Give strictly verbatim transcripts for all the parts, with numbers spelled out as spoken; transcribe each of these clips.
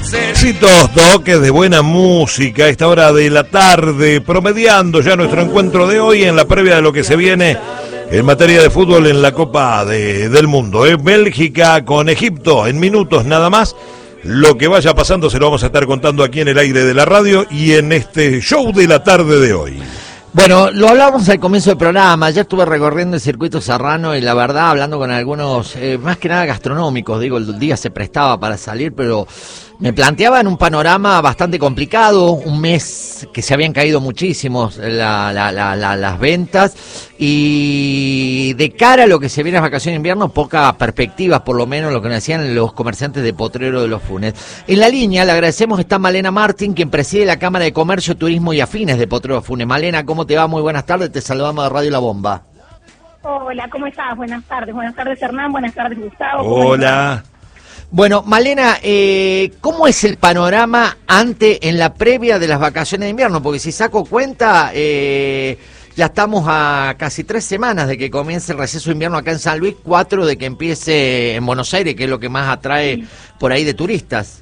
Éxitos, toques de buena música a esta hora de la tarde, promediando ya nuestro encuentro de hoy en la previa de lo que se viene en materia de fútbol en la Copa de, del Mundo. ¿eh? Bélgica con Egipto en minutos nada más. Lo que vaya pasando se lo vamos a estar contando aquí en el aire de la radio y en este show de la tarde de hoy. Bueno, lo hablábamos al comienzo del programa, ya estuve recorriendo el circuito serrano y la verdad hablando con algunos, eh, más que nada gastronómicos, digo, el día se prestaba para salir, pero me planteaban un panorama bastante complicado, un mes que se habían caído muchísimos la, la, la, la, las ventas y de cara a lo que se viene a las vacaciones de invierno, pocas perspectivas, por lo menos lo que nos decían los comerciantes de Potrero de los Funes. En la línea le agradecemos, está Malena Martín, quien preside la Cámara de Comercio, Turismo y Afines de Potrero de los Funes. Malena, ¿cómo te va? Muy buenas tardes, te saludamos de Radio La Bomba. Hola, ¿cómo estás? Buenas tardes, buenas tardes Hernán, buenas tardes Gustavo. Hola. Bueno, Malena, eh, ¿cómo es el panorama ante, en la previa de las vacaciones de invierno? Porque si saco cuenta, eh, ya estamos a casi tres semanas de que comience el receso de invierno acá en San Luis, cuatro de que empiece en Buenos Aires, que es lo que más atrae sí. por ahí de turistas.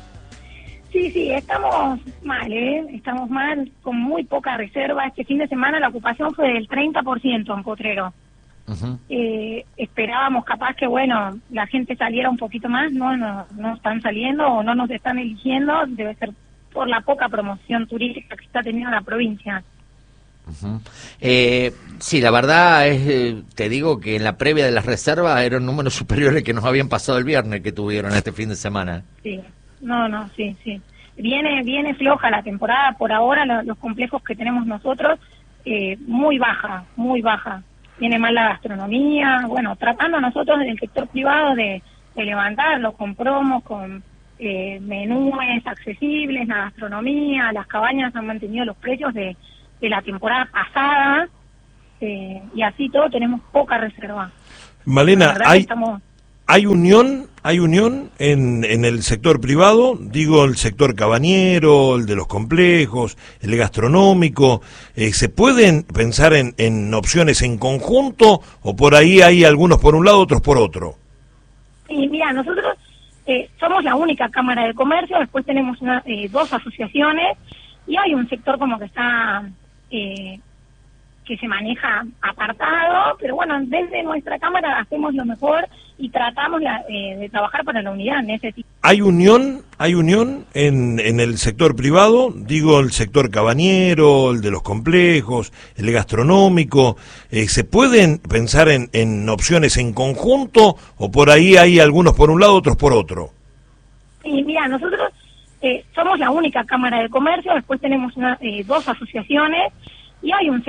Sí, sí, estamos mal, ¿eh? Estamos mal, con muy poca reserva. Este fin de semana la ocupación fue del treinta por ciento en Potrero. Uh-huh. eh, esperábamos capaz que, bueno, la gente saliera un poquito más, no, no, no están saliendo o no nos están eligiendo, debe ser por la poca promoción turística que está teniendo la provincia. Uh-huh. Eh, sí, la verdad es, eh, te digo que en la previa de las reservas eran números superiores que nos habían pasado el viernes que tuvieron este fin de semana. Sí. No, no, sí, sí. Viene viene floja la temporada, por ahora lo, los complejos que tenemos nosotros, eh, muy baja, muy baja. Viene mal la gastronomía, bueno, tratando nosotros del sector privado de, de levantarlo con promos, con eh, menúes accesibles, la gastronomía, las cabañas han mantenido los precios de, de la temporada pasada, eh, y así todo tenemos poca reserva. Malena, hay... Estamos... ¿Hay unión, hay unión en, en el sector privado? Digo, el sector cabañero, el de los complejos, el gastronómico. Eh, ¿Se pueden pensar en, en opciones en conjunto o por ahí hay algunos por un lado, otros por otro? Sí, mira, nosotros eh, somos la única Cámara de Comercio, después tenemos una, eh, dos asociaciones y hay un sector como que está... Eh, que se maneja apartado, pero bueno, desde nuestra Cámara hacemos lo mejor y tratamos la, eh, de trabajar para la unidad en ese tipo. ¿Hay unión, hay unión en, en el sector privado? Digo, el sector cabañero, el de los complejos, el gastronómico. Eh, ¿Se pueden pensar en, en opciones en conjunto o por ahí hay algunos por un lado, otros por otro? Sí, mira, nosotros eh, somos la única Cámara de Comercio, después tenemos una, eh, dos asociaciones y hay un